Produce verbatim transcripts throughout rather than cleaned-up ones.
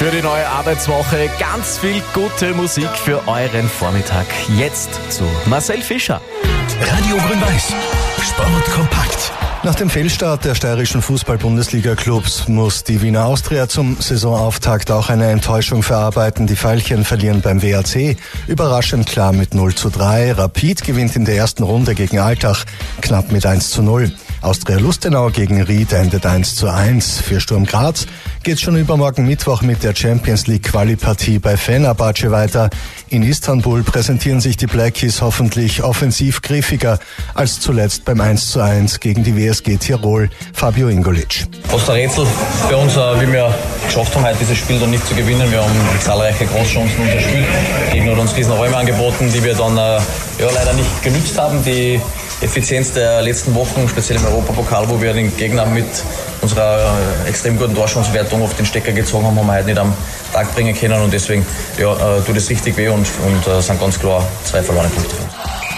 für die neue Arbeitswoche. Ganz viel gute Musik für euren Vormittag. Jetzt zu Marcel Fischer. Radio Grün-Weiß. Sport kompakt. Nach dem Fehlstart der steirischen Fußball-Bundesliga-Clubs muss die Wiener Austria zum Saisonauftakt auch eine Enttäuschung verarbeiten. Die Veilchen verlieren beim W A C überraschend klar mit null zu drei. Rapid gewinnt in der ersten Runde gegen Altach knapp mit eins zu null. Austria Lustenau gegen Ried endet eins zu eins. Für Sturm Graz geht schon übermorgen Mittwoch mit der Champions League Quali-Partie bei Fenerbahce weiter. In Istanbul präsentieren sich die Blackies hoffentlich offensiv griffiger als zuletzt beim eins zu eins gegen die W S G Tirol. Fabio Ingolic. Fast ein Rätsel für uns, wie wir geschafft haben, heute dieses Spiel dann nicht zu gewinnen. Wir haben zahlreiche Großchancen unterspielt. Der Gegner hat uns riesen Räume angeboten, die wir dann ja, leider nicht genützt haben. Die Effizienz der letzten Wochen, speziell im Europapokal, wo wir den Gegner mit unserer extrem guten Torschancenwertung auf den Stecker gezogen haben, haben wir heute nicht am Tag bringen können und deswegen ja, tut es richtig weh und, und uh, sind ganz klar zwei verlorene Punkte für uns.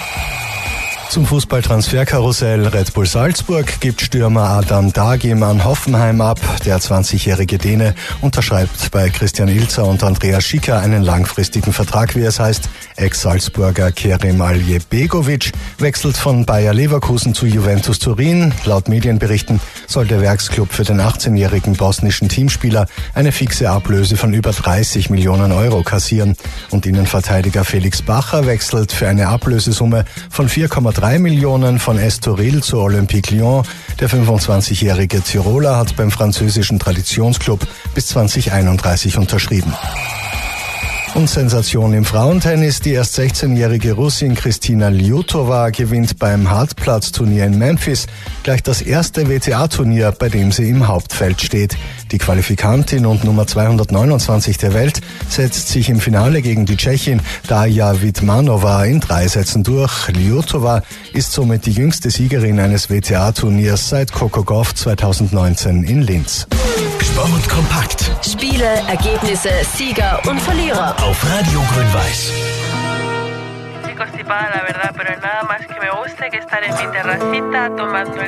Zum Fußballtransferkarussell Red Bull Salzburg gibt Stürmer Adam Dagim an Hoffenheim ab. Der zwanzigjährige Däne unterschreibt bei Christian Ilzer und Andreas Schicker einen langfristigen Vertrag, wie es heißt. Ex-Salzburger Kerim Aljebegovic wechselt von Bayer Leverkusen zu Juventus Turin. Laut Medienberichten soll der Werksclub für den achtzehnjährigen bosnischen Teamspieler eine fixe Ablöse von über dreißig Millionen Euro kassieren. Und Innenverteidiger Felix Bacher wechselt für eine Ablösesumme von vier Komma drei Millionen von Estoril zu Olympique Lyon. Der fünfundzwanzigjährige Tiroler hat beim französischen Traditionsclub bis zwanzig einunddreißig unterschrieben. Und Sensation im Frauentennis. Die erst sechzehnjährige Russin Kristina Lyutova gewinnt beim Hartplatz-Turnier in Memphis gleich das erste W T A-Turnier, bei dem sie im Hauptfeld steht. Die Qualifikantin und Nummer zweihundertneunundzwanzig der Welt setzt sich im Finale gegen die Tschechin Darja Witmanova in drei Sätzen durch. Lyutova ist somit die jüngste Siegerin eines W T A-Turniers seit Coco Gauff zweitausendneunzehn in Linz. Sport kompakt. Spiele, Ergebnisse, Sieger und Verlierer. Auf Radio Grün-Weiß. Constipada, la verdad, pero nada más que me gusta que estar en mi terracita tomando